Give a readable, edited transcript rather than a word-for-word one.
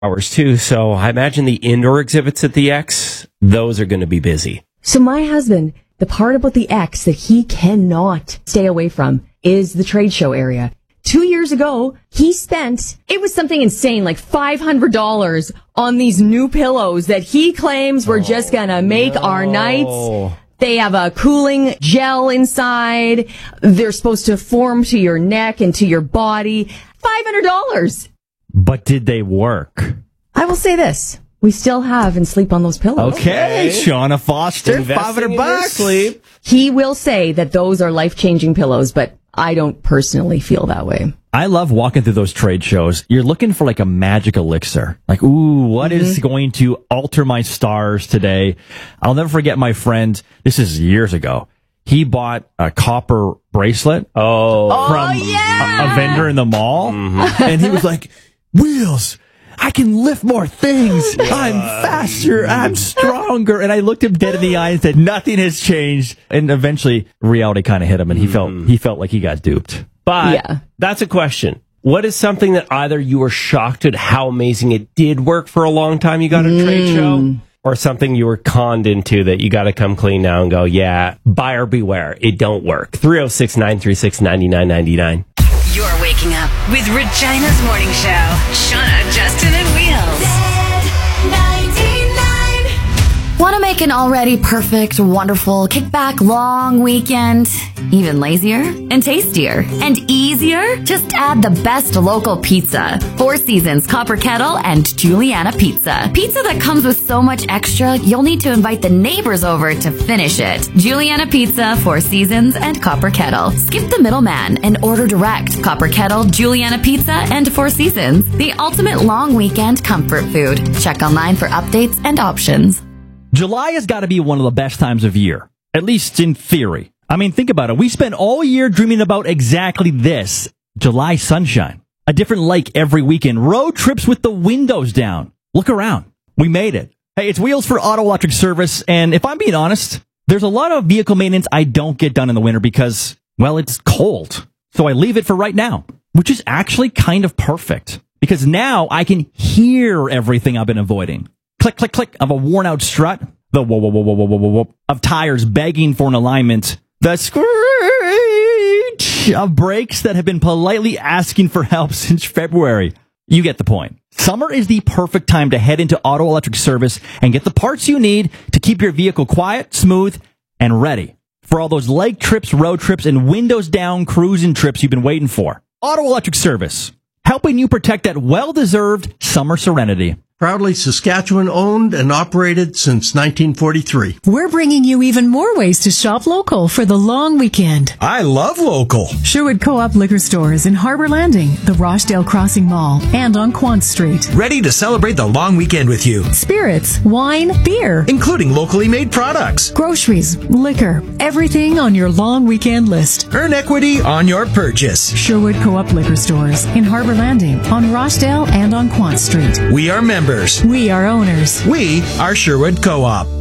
hours too. So I imagine the indoor exhibits at the X, those are going to be busy. So my husband, the part about the X that he cannot stay away from is the trade show area. 2 years ago, he spent, it was something insane, like $500 on these new pillows that he claims were just going to make our nights. They have a cooling gel inside. They're supposed to form to your neck and to your body. $500. But did they work? I will say this. We still have and sleep on those pillows. Okay, Shauna Foster, $500. Sleep. He will say that those are life-changing pillows, but I don't personally feel that way. I love walking through those trade shows. You're looking for like a magic elixir. Like, ooh, what is going to alter my stars today? I'll never forget my friend. This is years ago. He bought a copper bracelet from a vendor in the mall. Mm-hmm. And he was like, Wheels, I can lift more things. Yeah. I'm faster. I'm stronger. And I looked him dead in the eye and said, nothing has changed. And eventually reality kind of hit him and he felt like he got duped. But that's a question. What is something that either you were shocked at how amazing it did work for a long time you got a trade show, or something you were conned into that you got to come clean now and go, yeah, buyer beware. It don't work. 306-936-9999. You're waking up with Regina's Morning Show. Shauna, Justin, and Wheels. Want to make an already perfect, wonderful, kickback, long weekend even lazier and tastier and easier? Just add the best local pizza. Four Seasons, Copper Kettle, and Juliana Pizza. Pizza that comes with so much extra, you'll need to invite the neighbors over to finish it. Juliana Pizza, Four Seasons, and Copper Kettle. Skip the middleman and order direct. Copper Kettle, Juliana Pizza, and Four Seasons. The ultimate long weekend comfort food. Check online for updates and options. July has got to be one of the best times of year, at least in theory. I mean, think about it. We spend all year dreaming about exactly this, July sunshine. A different lake every weekend, road trips with the windows down. Look around. We made it. Hey, it's Wheels for Auto Electric Service, and if I'm being honest, there's a lot of vehicle maintenance I don't get done in the winter because, well, it's cold. So I leave it for right now, which is actually kind of perfect because now I can hear everything I've been avoiding. Click, click, click of a worn-out strut. The whoa, whoa, whoa, whoa, whoa, whoa, whoa, of tires begging for an alignment. The screech of brakes that have been politely asking for help since February. You get the point. Summer is the perfect time to head into Auto Electric Service and get the parts you need to keep your vehicle quiet, smooth, and ready for all those lake trips, road trips, and windows down cruising trips you've been waiting for. Auto Electric Service, helping you protect that well-deserved summer serenity. Proudly Saskatchewan-owned and operated since 1943. We're bringing you even more ways to shop local for the long weekend. I love local. Sherwood Co-op Liquor Stores in Harbor Landing, the Rochdale Crossing Mall, and on Quant Street. Ready to celebrate the long weekend with you. Spirits, wine, beer, including locally made products. Groceries, liquor, everything on your long weekend list. Earn equity on your purchase. Sherwood Co-op Liquor Stores in Harbor Landing, on Rochdale, and on Quant Street. We are members. We are owners. We are Sherwood Co-op.